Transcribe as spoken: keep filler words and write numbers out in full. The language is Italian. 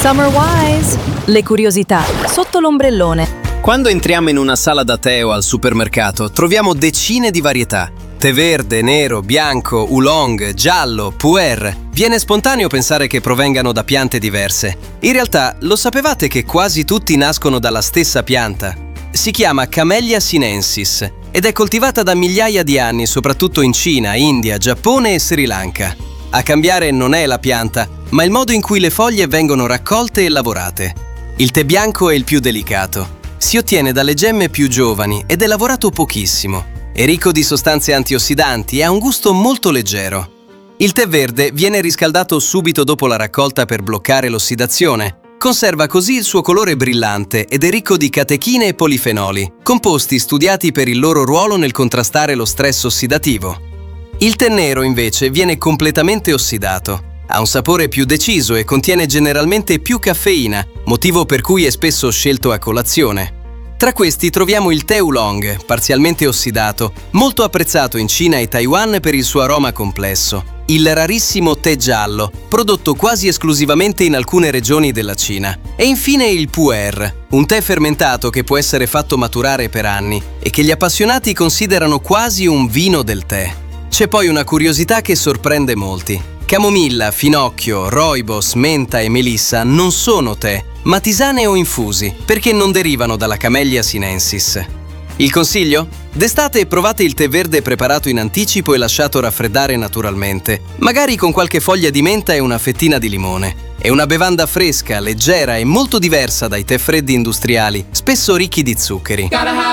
Summer Wise, le curiosità sotto l'ombrellone. Quando entriamo in una sala da tè o al supermercato, troviamo decine di varietà. Tè verde, nero, bianco, oolong, giallo, pu'er. Viene spontaneo pensare che provengano da piante diverse. In realtà, lo sapevate che quasi tutti nascono dalla stessa pianta? Si chiama Camellia sinensis ed è coltivata da migliaia di anni, soprattutto in Cina, India, Giappone e Sri Lanka. A cambiare non è la pianta, ma il modo in cui le foglie vengono raccolte e lavorate. Il tè bianco è il più delicato. Si ottiene dalle gemme più giovani ed è lavorato pochissimo. È ricco di sostanze antiossidanti e ha un gusto molto leggero. Il tè verde viene riscaldato subito dopo la raccolta per bloccare l'ossidazione. Conserva così il suo colore brillante ed è ricco di catechine e polifenoli, composti studiati per il loro ruolo nel contrastare lo stress ossidativo. Il tè nero, invece, viene completamente ossidato. Ha un sapore più deciso e contiene generalmente più caffeina, motivo per cui è spesso scelto a colazione. Tra questi troviamo il tè oolong, parzialmente ossidato, molto apprezzato in Cina e Taiwan per il suo aroma complesso. Il rarissimo tè giallo, prodotto quasi esclusivamente in alcune regioni della Cina. E infine il pu'er, un tè fermentato che può essere fatto maturare per anni e che gli appassionati considerano quasi un vino del tè. C'è poi una curiosità che sorprende molti. Camomilla, finocchio, rooibos, menta e melissa non sono tè, ma tisane o infusi, perché non derivano dalla Camellia sinensis. Il consiglio? D'estate provate il tè verde preparato in anticipo e lasciato raffreddare naturalmente, magari con qualche foglia di menta e una fettina di limone. È una bevanda fresca, leggera e molto diversa dai tè freddi industriali, spesso ricchi di zuccheri.